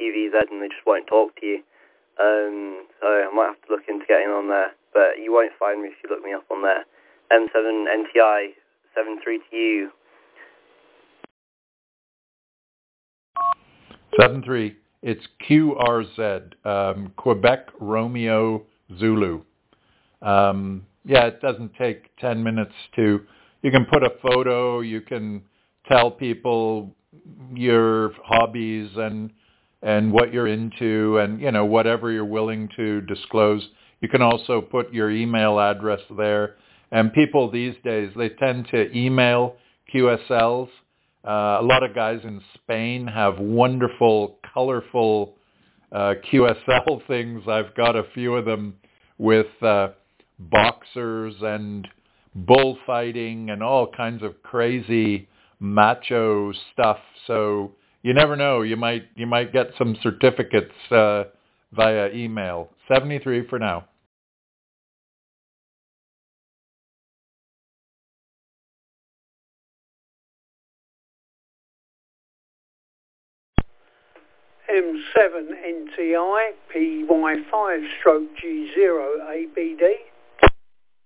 QVZ and they just won't talk to you. So I might have to look into getting on there, but you won't find me if you look me up on there. M7NTI 73 to you. 73. It's QRZ, Quebec Romeo Zulu. It doesn't take 10 minutes to. You can put a photo. You can tell people your hobbies and what you're into, and whatever you're willing to disclose. You can also put your email address there. And people these days, they tend to email QSLs. A lot of guys in Spain have wonderful, colorful QSL things. I've got a few of them with boxers and bullfighting and all kinds of crazy macho stuff. So you never know. You might get some certificates via email. 73 for now. M7NTI PY5/G0ABD.